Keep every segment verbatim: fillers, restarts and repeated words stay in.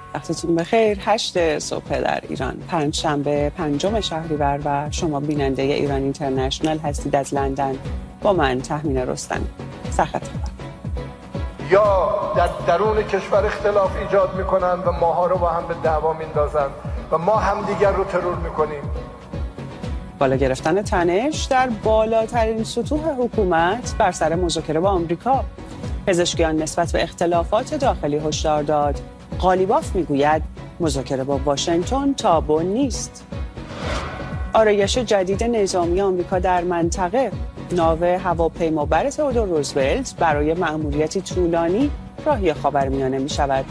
وقتتون بخیر. هشت صبح در ایران، پنج شنبه پنجم شهریور و شما بیننده ایران اینترنشنال هستید از لندن با من تهمین رستمی. سخت خبر. یا در درون کشور اختلاف ایجاد میکنن و ماها رو با هم به دعوا میندازن و ما همدیگر رو ترور میکنیم. بالا گرفتن تنش در بالاترین سطوح حکومت بر سر مذاکره با آمریکا. پزشکیان نسبت به اختلافات داخلی هشدار داد. قالیباف میگوید مذاکره با واشنگتن تابو نیست. آرایش جدید نظامی آمریکا در منطقه. ناو هواپیمابر تئودور روزولت برای مأموریتی طولانی راهی خاورمیانه می شود.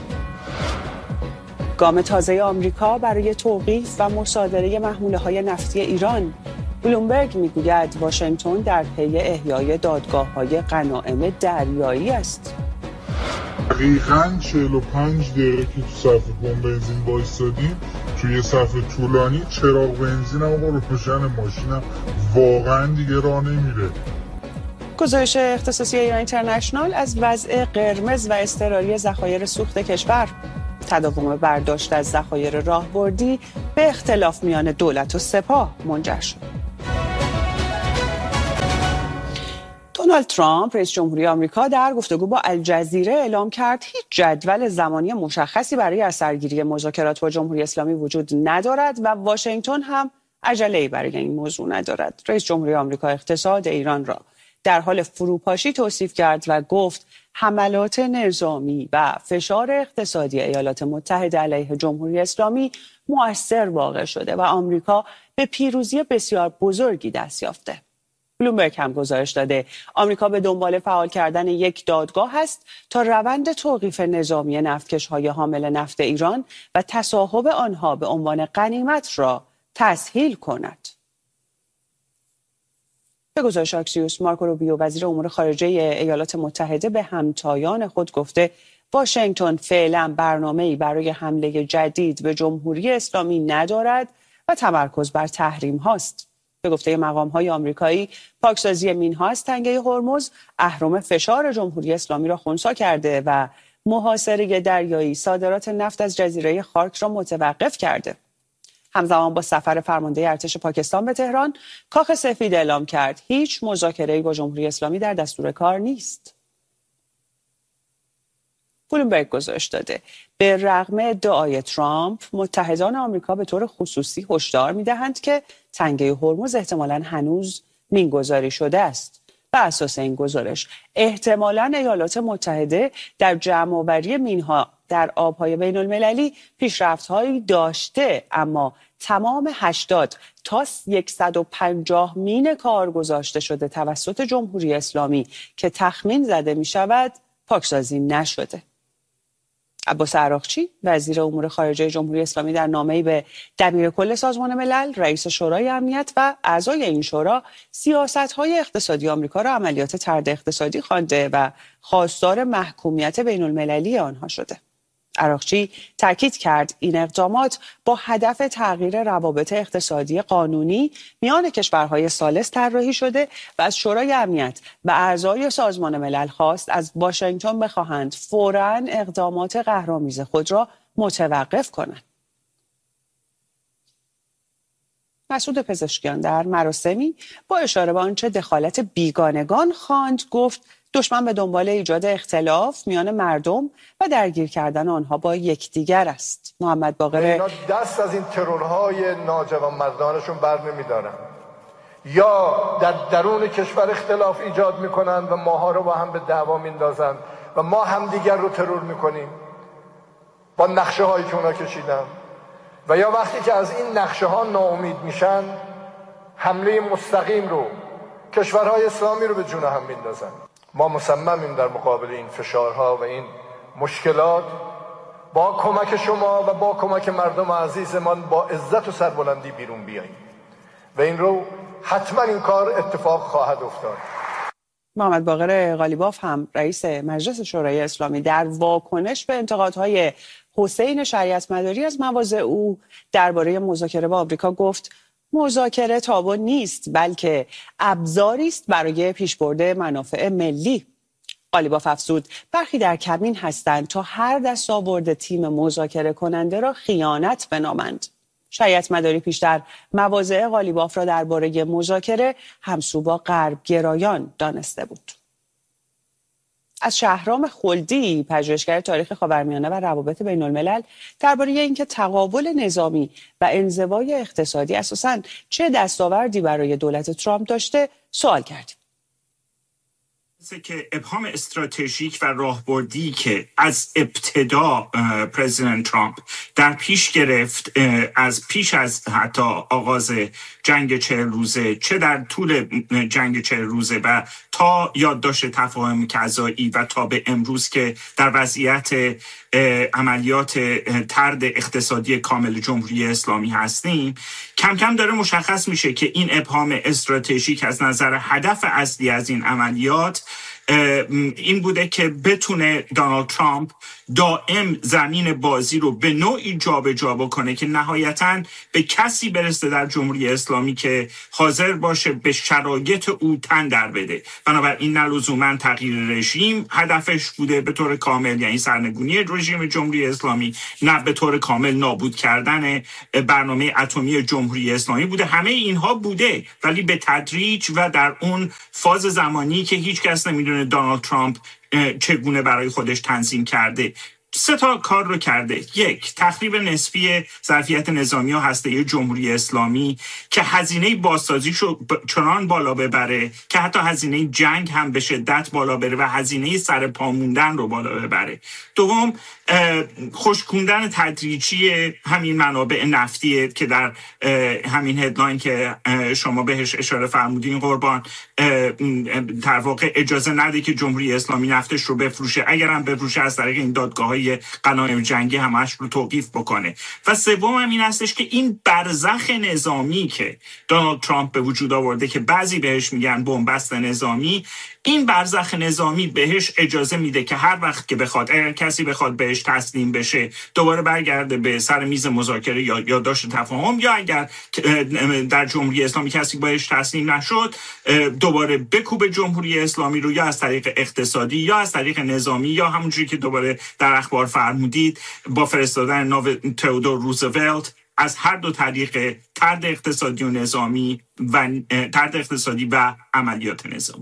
گام تازه آمریکا برای توقیف و مصادره محموله‌های نفتی ایران. بلومبرگ میگوید واشنگتن در پی احیای دادگاه‌های غنایم دریایی است. دقیقاً چهل و پنج دقیقه که تو صف پمپ بنزین وایسادیم، توی صف طولانی چراغ بنزینم و روشن ماشینم واقعاً دیگه راه نمیره. گزارش اختصاصی ایران اینترنشنال از وضع قرمز و اضطراری ذخایر سوخت کشور. تداوم برداشت از ذخایر راهبردی به اختلاف میان دولت و سپاه منجر شد. دونالد ترامپ رئیس جمهوری آمریکا در گفتگو با الجزیره اعلام کرد هیچ جدول زمانی مشخصی برای اثرگیری مذاکرات با جمهوری اسلامی وجود ندارد و واشنگتن هم عجله‌ای برای این موضوع ندارد. رئیس جمهوری آمریکا اقتصاد ایران را در حال فروپاشی توصیف کرد و گفت حملات نظامی و فشار اقتصادی ایالات متحده علیه جمهوری اسلامی مؤثر واقع شده و آمریکا به پیروزی بسیار بزرگی دست یافته. بلومبرگ هم گزارش داده آمریکا به دنبال فعال کردن یک دادگاه است تا روند توقیف نظامی نفتکش‌های حامل نفت ایران و تصاحب آنها به عنوان غنیمت را تسهیل کند. به گزارش آکسیوس، مارکو روبیو وزیر امور خارجه ایالات متحده به همتایان خود گفته واشنگتن فعلا برنامه‌ای برای حمله جدید به جمهوری اسلامی ندارد و تمرکز بر تحریم هاست. به گفته مقام‌های آمریکایی، پاکسازی مین‌ها از تنگه هرمز اهرم فشار جمهوری اسلامی را خنثی کرده و محاصره دریایی صادرات نفت از جزیره خارک را متوقف کرده. همزمان با سفر فرمانده ارتش پاکستان به تهران، کاخ سفید اعلام کرد هیچ مذاکره‌ای با جمهوری اسلامی در دستور کار نیست. بلومبرگ گزارش داده به رغم ادعای ترامپ، متحدان آمریکا به طور خصوصی هشدار می‌دهند که تنگه هرمز احتمالاً هنوز مینگذاری شده است. بر اساس این گزارش احتمالاً ایالات متحده در جمع‌آوری مین‌ها در آب‌های بین‌المللی پیشرفت‌هایی داشته، اما تمام هشتاد تا صد و پنجاه مین کار گذاشته شده توسط جمهوری اسلامی که تخمین زده می‌شود پاکسازی نشده. عباس عراقچی وزیر امور خارجه جمهوری اسلامی در نامه‌ای به دبیر کل سازمان ملل، رئیس شورای امنیت و اعضای این شورا سیاست‌های اقتصادی آمریکا را عملیات طرد اقتصادی خوانده و خواستار محکومیت بین‌المللی آنها شده. عراقچی تاکید کرد این اقدامات با هدف تغییر روابط اقتصادی قانونی میان کشورهای ثالث طراحی شده و از شورای امنیت و اعضای سازمان ملل خواست از واشنگتن بخواهند فوراً اقدامات قهرآمیز خود را متوقف کنند. مسعود پزشکیان در مراسمی با اشاره به آنچه دخالت بیگانگان خواند گفت دشمن به دنبال ایجاد اختلاف میان مردم و درگیر کردن آنها با یکدیگر است. محمد باقر اینا دست از این ترورهای ناجوانمردانشون بر نمیدارن، یا در درون کشور اختلاف ایجاد میکنن و ماها رو با هم به دعوا میندازن و ما همدیگر رو ترور میکنیم با نقشه هایی که اونا کشیدن، و یا وقتی که از این نقشه ها ناامید میشن حمله مستقیم رو کشورهای اسلامی رو به جون هم میندازن. ما مصممیم در مقابل این فشارها و این مشکلات با کمک شما و با کمک مردم عزیزمان با عزت و سربلندی بیرون بیاییم و این رو حتما این کار اتفاق خواهد افتاد. محمد باقر قالیباف هم رئیس مجلس شورای اسلامی در واکنش به انتقادهای حسین شریعت‌مداری از مواضع او درباره مذاکره با آمریکا گفت مذاکره تابو نیست، بلکه ابزاری است برای پیشبرد منافع ملی. قالیباف افزود برخی در کمین هستند تا هر دستاورد تیم مذاکره کننده را خیانت بنامند. شریعت مداری پیشتر مواضع قالیباف را درباره مذاکره همسو با غرب گرایان دانسته بود. از شهرام خلدی، پژوهشگر تاریخ خاورمیانه و روابط بین الملل، درباره اینکه تقابل نظامی و انزوای اقتصادی اساساً چه دستاوردی برای دولت ترامپ داشته سوال کردیم. که ابهام استراتژیک و راهبردی که از ابتدا پرزیدنت ترامپ در پیش گرفت، از پیش از حتی آغاز جنگ چهل روزه، چه در طول جنگ چهل روزه و تا یادداشت تفاهم کذایی و تا به امروز که در وضعیت عملیات طرد اقتصادی کامل جمهوری اسلامی هستیم، کم کم داره مشخص میشه که این ابهام استراتژیک از نظر هدف اصلی از این عملیات این بوده که بتونه دونالد ترامپ دائم زمین بازی رو به نوعی جابجا بکنه که نهایتاً به کسی برسه در جمهوری اسلامی که حاضر باشه به شرایط او تن در بده. بنابراین نه لزوماً تغییر رژیم هدفش بوده به طور کامل، یعنی سرنگونی رژیم جمهوری اسلامی، نه به طور کامل نابود کردن برنامه اتمی جمهوری اسلامی بوده. همه اینها بوده، ولی به تدریج و در اون فاز زمانی که هیچ کس نمیدونه دونالد ترامپ چگونه برای خودش تنظیم کرده، سه تا کار رو کرده. یک، تخریب نسبی ظرفیت نظامی و هسته‌ای جمهوری اسلامی که هزینه بازسازیشو چنان بالا ببره که حتی هزینه جنگ هم به شدت بالا بره و هزینه سر پا موندن رو بالا ببره. دوم، خشکوندن تدریجی همین منابع نفتی که در همین هدلاین که شما بهش اشاره فرمودین قربان، در واقع اجازه نده که جمهوری اسلامی نفتش رو بفروشه، اگر هم بفروشه از طریق این دادگاه‌های غنایم جنگی همش رو توقیف بکنه. و سوم هم این هستش که این برزخ نظامی که دونالد ترامپ به وجود آورده که بعضی بهش میگن بنبست نظامی، این برزخ نظامی بهش اجازه میده که هر وقت که بخواد، اگر کسی بخواد بهش تسلیم بشه، دوباره برگرده به سر میز مذاکره یا یادداشت تفاهم، یا اگر در جمهوری اسلامی کسی بهش تسلیم نشد، دوباره بکوبه جمهوری اسلامی رو، یا از طریق اقتصادی یا از طریق نظامی، یا همونجوری که دوباره در اخبار فرمودید با فرستادن ناو تئودور روزولت از هر دو طریق، طرد اقتصادی و نظامی و طرد اقتصادی و عملیات نظامی.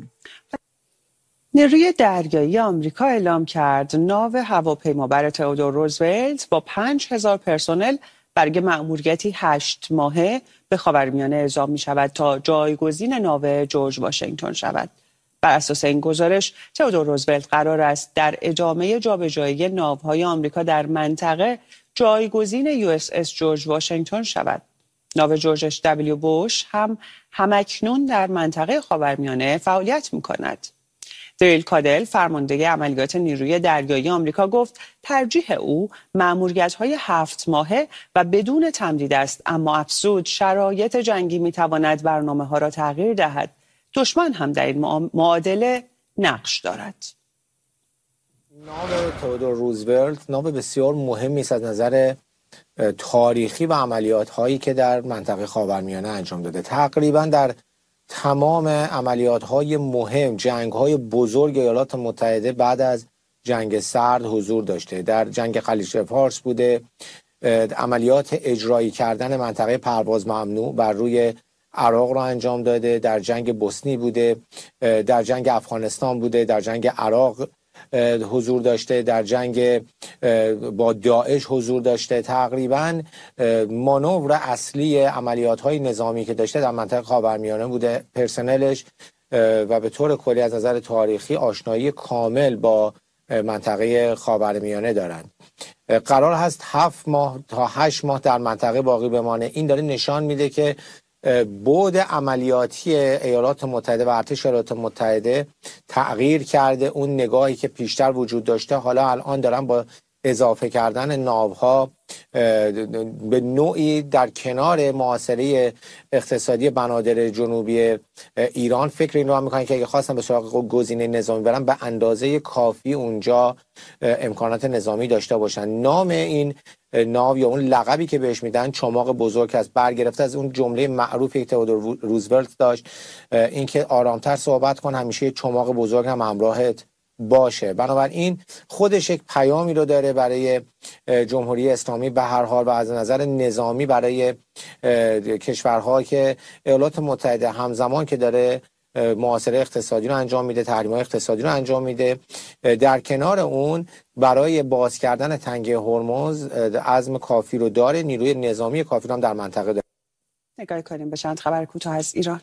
نیروی دریایی آمریکا اعلام کرد ناو هواپیمابر تئودور روزولت با پنج هزار پرسنل برای مأموریتی هشت ماهه به خاورمیانه اعزام می شود تا جایگزین ناو جورج واشنگتن شود. بر اساس این گزارش، تئودور روزولت قرار است در ادامه جابجایی ناوهای آمریکا در منطقه جایگزین یو اس اس جورج واشنگتن شود. ناو جورج اچ دبلیو بوش هم همکنون در منطقه خاورمیانه فعالیت می کند. دریل کادل، فرمانده عملیات نیروی دریایی آمریکا، گفت ترجیح او مأموریت‌های هفت ماهه و بدون تمدید است، اما افزود شرایط جنگی می‌تواند برنامه‌ها را تغییر دهد. دشمن هم در این معادله نقش دارد. ناو تئودور روزولت ناو بسیار مهمی است از نظر تاریخی و عملیات‌هایی که در منطقه خاورمیانه انجام داده. تقریباً در تمام عملیات‌های مهم، جنگ‌های بزرگ ایالات متحده بعد از جنگ سرد حضور داشته. در جنگ خلیج فارس بوده، عملیات اجرایی کردن منطقه پرواز ممنوع بر روی عراق را انجام داده، در جنگ بوسنی بوده، در جنگ افغانستان بوده، در جنگ عراق حضور داشته، در جنگ با داعش حضور داشته. تقریبا مانور اصلی عملیات‌های نظامی که داشته در منطقه خاورمیانه بوده. پرسنلش و به طور کلی از نظر تاریخی آشنایی کامل با منطقه خاورمیانه دارند. قرار هست هفت ماه تا هشت ماه در منطقه باقی بمانه. این داره نشان میده که بعد عملیاتی ایالات متحده و ارتش ایالات متحده تغییر کرده. اون نگاهی که پیشتر وجود داشته حالا الان دارن با اضافه کردن ناوها به نوعی در کنار محاصره اقتصادی بنادر جنوبی ایران فکر این رو هم میکنن که اگه خواستن به سراغ گزینه نظامی برن به اندازه کافی اونجا امکانات نظامی داشته باشن. نام این ناو یا اون لقبی که بهش میدن چماق بزرگ است، برگرفته از اون جمله معروفی که تئودور روزولت داشت، اینکه آرامتر صحبت کن، همیشه چماق بزرگ هم همراهت باشه. بنابراین خودش یک پیامی رو داره برای جمهوری اسلامی به هر حال و از نظر نظامی برای کشورها که ایالات متحده همزمان که داره محاصره اقتصادی رو انجام میده، تحریم‌های اقتصادی رو انجام میده، در کنار اون برای باز کردن تنگه هرمز عزم کافی رو داره، نیروی نظامی کافی رو هم در منطقه داره. نگاه کنیم به چند خبر کوتاه از ایران.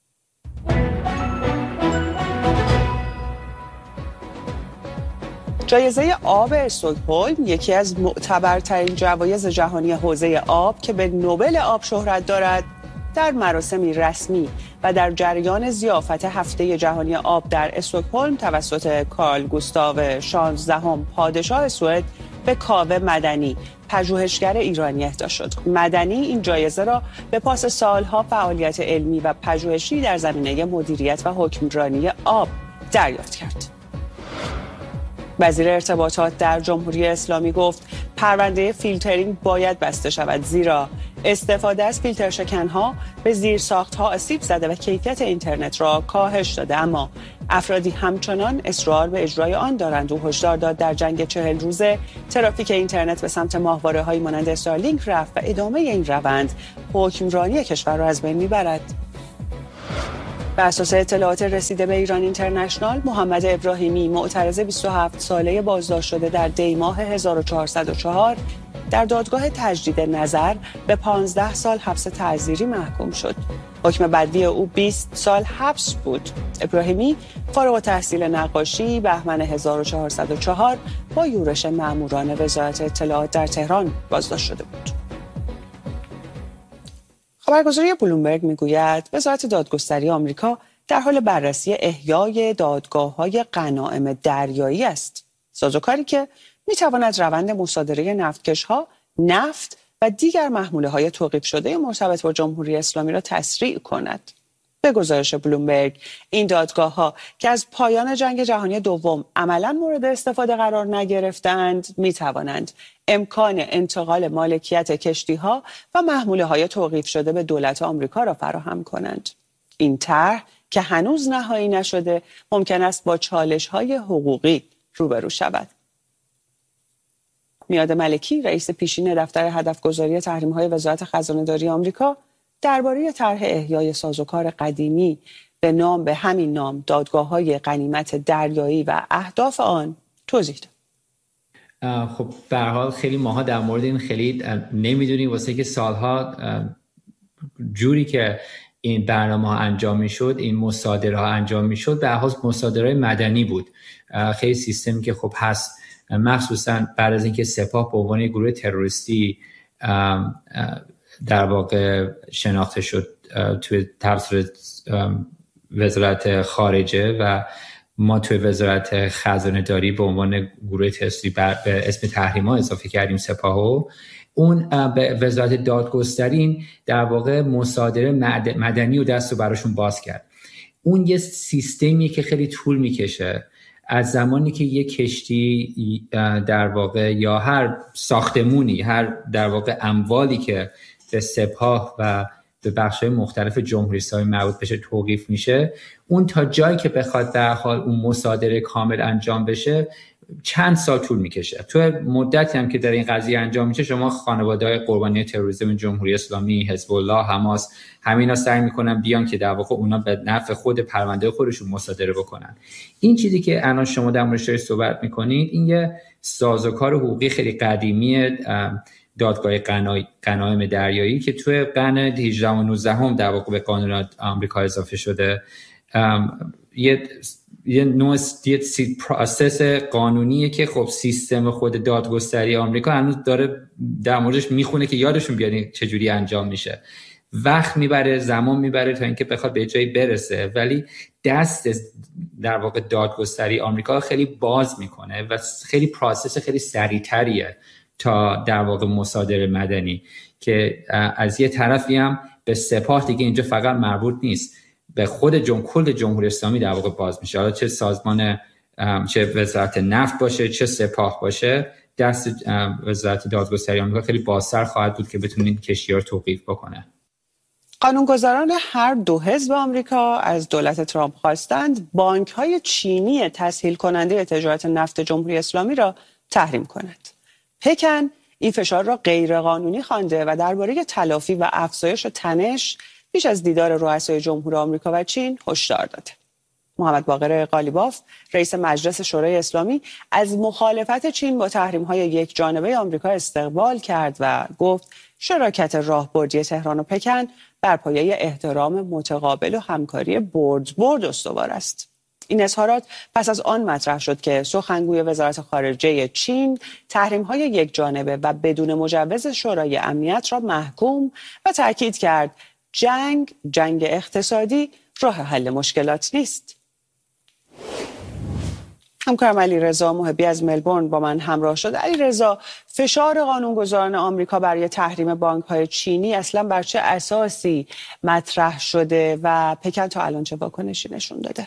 جایزه آب استکهلم، یکی از معتبرترین جوایز جهانی حوزه آب که به نوبل آب شهرت دارد، در مراسمی رسمی و در جریان ضیافت هفته جهانی آب در استکهلم توسط کارل گوستاو شانزدهم پادشاه سوئد به کاوه مدنی، پژوهشگر ایرانی اهدا شد. مدنی این جایزه را به پاس سالها فعالیت علمی و پژوهشی در زمینه مدیریت و حکمرانی آب دریافت کرد. وزیر ارتباطات در جمهوری اسلامی گفت پرونده فیلترینگ باید بسته شود، زیرا استفاده از فیلتر شکنها به زیرساختها آسیب زده و کیفیت اینترنت را کاهش داده، اما افرادی همچنان اصرار به اجرای آن دارند. او هشدار داد در جنگ چهل روزه ترافیک اینترنت به سمت ماهواره‌های مانند استارلینک رفت و ادامه این روند حکمرانی کشور را از بین میبرد. بر اساس اطلاعات رسیده به ایران اینترنشنال، محمد ابراهیمی، معترض بیست و هفت ساله بازداشت شده در دی ماه هزار و چهارصد و چهار، در دادگاه تجدید نظر به پانزده سال حبس تعزیری محکوم شد. حکم بعدی او بیست سال حبس بود. ابراهیمی فارغ التحصیل نقاشی بهمن هزار و چهارصد و چهار با یورش ماموران وزارت اطلاعات در تهران بازداشت شده بود. خبرگزاری بلومبرگ میگوید وزارت دادگستری آمریکا در حال بررسی احیای دادگاه‌های غنایم دریایی است. سازوکاری که میتواند روند مصادره نفتکش‌ها، نفت و دیگر محموله‌های توقیف شده مرتبط با جمهوری اسلامی را تسریع کند. به گزارش بلومبرگ، این دادگاه‌ها که از پایان جنگ جهانی دوم عملاً مورد استفاده قرار نگرفتند، می‌توانند امکان انتقال مالکیت کشتی‌ها و محموله‌های توقیف شده به دولت آمریکا را فراهم کنند. این طرح که هنوز نهایی نشده، ممکن است با چالش‌های حقوقی روبرو شود. میاد ملکی، رئیس پیشین دفتر هدفگذاری تحریم‌های وزارت خزانه‌داری آمریکا، درباره طرح احیای سازوکار قدیمی به نام به همین نام دادگاه‌های غنیمت دریایی و اهداف آن توضیح داد. خب به هر حال خیلی ماها در مورد این خیلی نمیدونیم، واسه که سالها جوری که این برنامه ها انجام میشد، این مصادره ها انجام میشد، در حال مصادره مدنی بود. خیلی سیستمی که خب هست، مخصوصا بعد از اینکه سپاه به عنوان گروه تروریستی در واقع شناخته شد توی توسط وزارت خارجه و ما توی وزارت خزانه داری به عنوان گروه تروریستی به اسم تحریم‌ها اضافه کردیم سپاهو. اون به وزارت دادگستری در واقع مصادره مدنی و دست رو براشون باز کرد. اون یه سیستمیه که خیلی طول میکشه. از زمانی که یک کشتی در واقع یا هر ساختمونی، هر در واقع اموالی که به سپاه و به بخش‌های مختلف جمهوری اسلامی مربوط بشه توقیف میشه، اون تا جایی که بخواد در حال اون مصادره کامل انجام بشه چند سال طول میکشه. تو مدتی هم که در این قضیه انجام میشه، شما خانواده‌های قربانی تروریسم جمهوری اسلامی، حزب الله، حماس، همینا سعی میکنن بیان که در واقع اونا به نفع خود پرونده خودشون مصادره بکنن. این چیزی که الان شما در موردش صحبت میکنید، این یه سازوکار حقوقی خیلی قدیمی دادگاه غنایم دریایی که توی قرن هجدهم و نوزدهم در واقع به قانون آمریکا اضافه شده. یه یه نوع پروسس قانونیه که خب سیستم خود دادگستری آمریکا هنوز داره در موردش میخونه که یادشون بیاد چجوری انجام میشه. وقت میبره، زمان میبره تا اینکه بخواد به جایی برسه، ولی دست در واقع دادگستری آمریکا خیلی باز میکنه و خیلی پروسس خیلی سریعتریه تا در واقع مصادره مدنی که از یه طرفی هم به سپاه دیگه اینجا فقط مربوط نیست، به خود جمهور کل جمهوری اسلامی در واقع باز میشه. حالا چه سازمان، چه وزارت نفت باشه، چه سپاه باشه، دست وزارت دادگستری آمریکا خیلی بازتر خواهد بود که بتونین کشتی‌ها رو توقیف بکنه. قانونگذاران هر دو حزب آمریکا از دولت ترامپ خواستند بانک‌های چینی تسهیل کننده تجارت نفت جمهوری اسلامی را تحریم کند. پکن این فشار را غیرقانونی خوانده و درباره تلافی و افزایش تنش پیش از دیدار رؤسای جمهور آمریکا و چین هشدار داده. محمد باقر قالیباف رئیس مجلس شورای اسلامی از مخالفت چین با تحریم‌های یک جانبه آمریکا استقبال کرد و گفت شراکت راهبردی تهران و پکن بر پایه احترام متقابل و همکاری برد برد استوار است. این اظهارات پس از آن مطرح شد که سخنگوی وزارت خارجه چین تحریم‌های یک جانبه و بدون مجوز شورای امنیت را محکوم و تاکید کرد جنگ جنگ اقتصادی راه حل مشکلات نیست. همکارم علیرضا محبی از ملبورن با من همراه شد. علیرضا، فشار قانونگذاران آمریکا برای تحریم بانک‌های چینی اصلا بر چه اساسی مطرح شده و پکن تا الان چه واکنشی نشون داده؟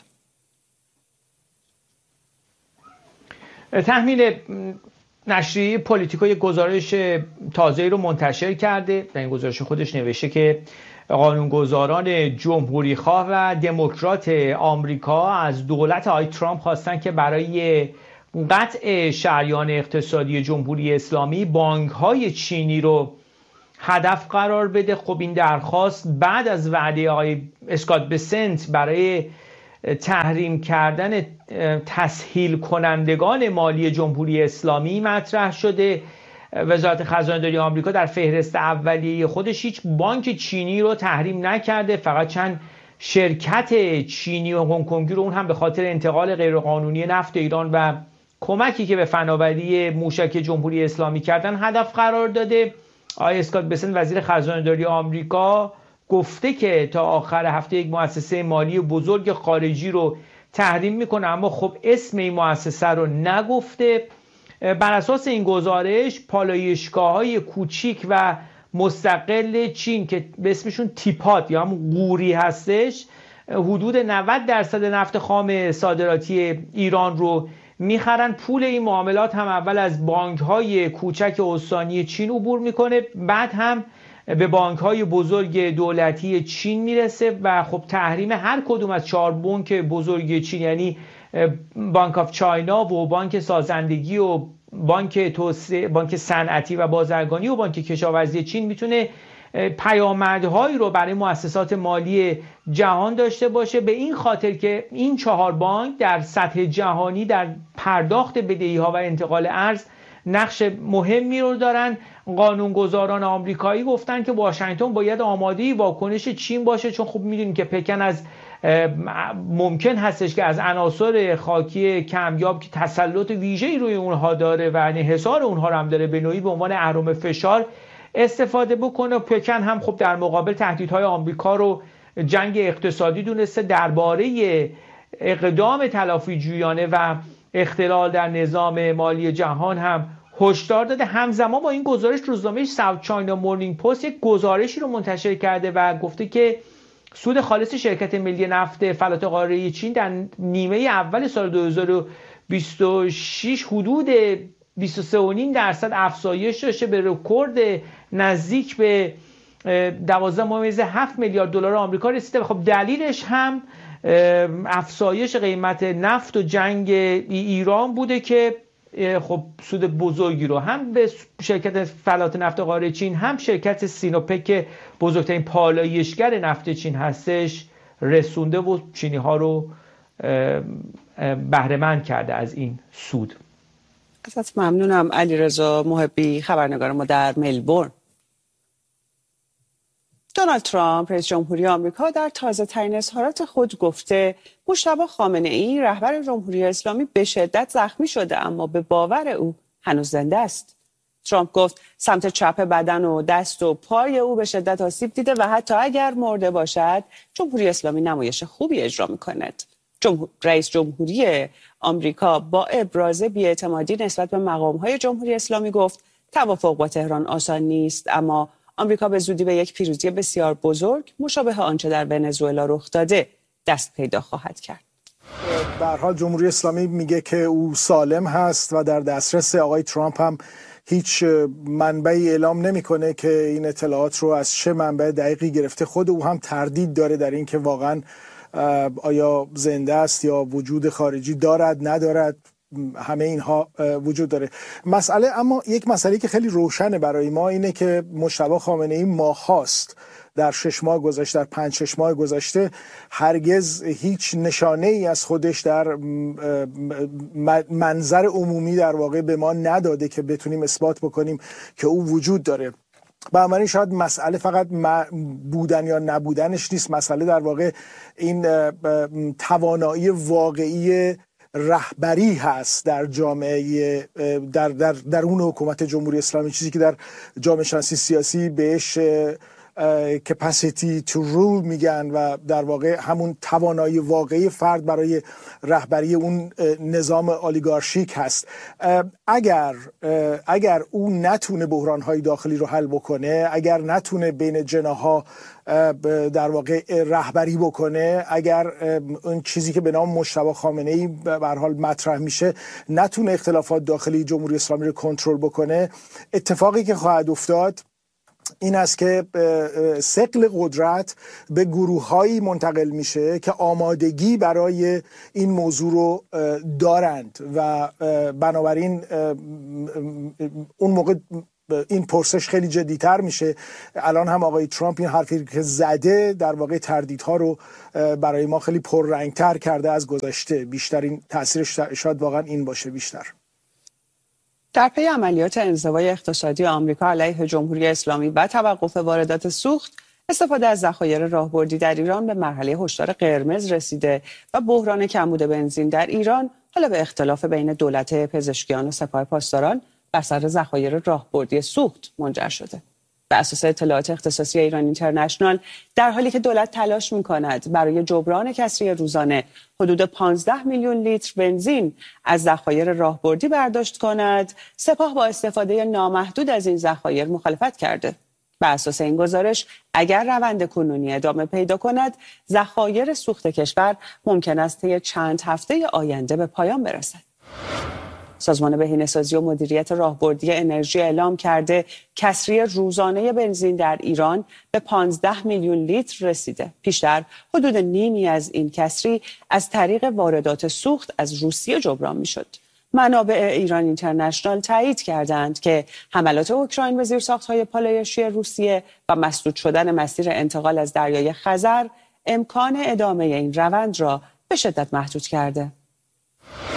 تحمیل نشریه پولیتیکو یک گزارش تازه‌ای رو منتشر کرده. در این گزارش خودش نوشته که قانونگذاران جمهوری خواه و دموکرات آمریکا از دولت آقای ترامپ خواستن که برای قطع شریان اقتصادی جمهوری اسلامی بانک‌های چینی رو هدف قرار بده. خب این درخواست بعد از وعده آقای اسکات بسنت برای تحریم کردن تسهیل کنندگان مالی جمهوری اسلامی مطرح شده. وزارت خزانه داری آمریکا در فهرست اولیه خودش هیچ بانک چینی رو تحریم نکرده، فقط چند شرکت چینی و هنگ کنگی رو، اون هم به خاطر انتقال غیرقانونی نفت ایران و کمکی که به فناوری موشک جمهوری اسلامی کردن هدف قرار داده. آقای اسکات بسنت وزیر خزانه داری آمریکا گفته که تا آخر هفته یک مؤسسه مالی بزرگ خارجی رو تحریم میکنه، اما خب اسم این مؤسسه رو نگفته. بر اساس این گزارش پالایشگاه‌های کوچیک و مستقل چین که به اسمشون تیپات یا هم قوری هستش حدود نود درصد نفت خام صادراتی ایران رو میخرن. پول این معاملات هم اول از بانک‌های کوچک استانی چین عبور میکنه، بعد هم به بانک‌های بزرگ دولتی چین میرسه و خب تحریم هر کدوم از چهار بانک بزرگ چین، یعنی بانک آف چاینا و بانک سازندگی و بانک توسعه، بانک صنعتی و بازرگانی و بانک کشاورزی چین، میتونه پیامدهایی رو برای مؤسسات مالی جهان داشته باشه، به این خاطر که این چهار بانک در سطح جهانی در پرداخت بدهی‌ها و انتقال ارز نقش مهمی رو دارن. قانونگذاران آمریکایی گفتن که واشنگتن باید آماده واکنش چین باشه، چون خوب میدونیم که پکن از ممکن هستش که از عناصر خاکی کمیاب که تسلط ویژه‌ای روی اونها داره و انحصار اونها رو هم داره به نوعی به عنوان اهرم فشار استفاده بکنه. پکن هم خب در مقابل تهدیدهای آمریکا رو جنگ اقتصادی دونسته، درباره اقدام تلافی جویانه و اختلال در نظام مالی جهان هم هشدار داده. همزمان با این گزارش روزنامه ساوت چاینا مورنینگ پست یک گزارشی رو منتشر کرده و گفته که سود خالص شرکت ملی نفت فلات قاره چین در نیمه اول سال دو هزار و بیست و شش حدود بیست و سه و نیم درصد افزایش داشته، به رکورد نزدیک به دوازده ممیز هفت میلیارد دلار آمریکا رسیده. خب دلیلش هم افزایش قیمت نفت و جنگ ایران بوده که خب سود بزرگی رو هم به شرکت فلات نفت قاره چین هم شرکت سینوپک که بزرگترین پالایشگر نفت چین هستش رسونده و چینی ها رو بهره مند کرده از این سود. ازت ممنونم علیرضا محبی، خبرنگار ما در ملبورن. دونالد ترامپ رئیس جمهوری آمریکا در تازه ترین اظهارات خود گفته مجتبی خامنه ای رهبر جمهوری اسلامی به شدت زخمی شده اما به باور او هنوز زنده است. ترامپ گفت سمت چپ بدن و دست و پای او به شدت آسیب دیده و حتی اگر مرده باشد جمهوری اسلامی نمایش خوبی اجرا می‌کند. جمهور... رئیس جمهوری آمریکا با ابراز بی‌اعتمادی نسبت به مقام‌های جمهوری اسلامی گفت توافق با تهران آسان نیست، اما آمریکا به زودی به یک پیروزی بسیار بزرگ مشابه آنچه در ونزوئلا رخ داده دست پیدا خواهد کرد. به هر حال جمهوری اسلامی میگه که او سالم هست و در دسترس آقای ترامپ هم هیچ منبعی اعلام نمیکنه که این اطلاعات رو از چه منبع دقیقی گرفته. خود او هم تردید داره در این که واقعا آیا زنده است یا وجود خارجی دارد ندارد. همه اینها وجود داره. مسئله اما یک مسئله که خیلی روشنه برای ما اینه که مجتبی خامنه‌ای ماهاست در شش ماه گذشته، در پنج شش ماه گذشته هرگز هیچ نشانه ای از خودش در منظر عمومی در واقع به ما نداده که بتونیم اثبات بکنیم که او وجود داره. بنابراین شاید مسئله فقط بودن یا نبودنش نیست، مسئله در واقع این توانایی واقعی رهبری هست در جامعه در در درون حکومت جمهوری اسلامی، چیزی که در جامعه شناسی سیاسی بهش capacity to rule میگن و در واقع همون توانایی واقعی فرد برای رهبری اون نظام اولیگارشیک هست. اگر اگر او نتونه بحران‌های داخلی رو حل بکنه، اگر نتونه بین جناح‌ها در واقع رهبری بکنه، اگر اون چیزی که به نام مجتبی خامنه‌ای به هر حال مطرح میشه نتونه اختلافات داخلی جمهوری اسلامی رو کنترل بکنه، اتفاقی که خواهد افتاد این است که ثقل قدرت به گروه‌هایی منتقل میشه که آمادگی برای این موضوع رو دارند و بنابراین اون موقع این پرسش خیلی جدی‌تر میشه. الان هم آقای ترامپ این حرفی که زده در واقع تردیدها رو برای ما خیلی پررنگ‌تر کرده از گذشته. بیشترین تاثیرش شاید واقعا این باشه بیشتر. در پی عملیات انزوای اقتصادی آمریکا علیه جمهوری اسلامی و توقف واردات سوخت، استفاده از ذخایر راهبردی در ایران به مرحله هشدار قرمز رسیده و بحران کمبود بنزین در ایران حالا به اختلاف بین دولت پزشکیان و سپاه پاسداران بر سر ذخایر راهبردی سوخت منجر شده. بر اساس اطلاعات اختصاصی ایران اینترنشنال، در حالی که دولت تلاش می‌کند برای جبران کسری روزانه حدود پانزده میلیون لیتر بنزین از ذخایر راهبردی برداشت کند، سپاه با استفاده نامحدود از این ذخایر مخالفت کرده. بر اساس این گزارش، اگر روند کنونی ادامه پیدا کند، ذخایر سوخت کشور ممکن است طی چند هفته آینده به پایان برسد. سازمان بهینه‌سازی و مدیریت راهبردی انرژی اعلام کرده کسری روزانه بنزین در ایران به پانزده میلیون لیتر رسیده. پیشتر حدود نیمی از این کسری از طریق واردات سوخت از روسیه جبران می‌شد. منابع ایران اینترنشنال تایید کردند که حملات اوکراین به زیرساخت‌های پالایشی روسیه و مسدود شدن مسیر انتقال از دریای خزر امکان ادامه این روند را به شدت محدود کرده.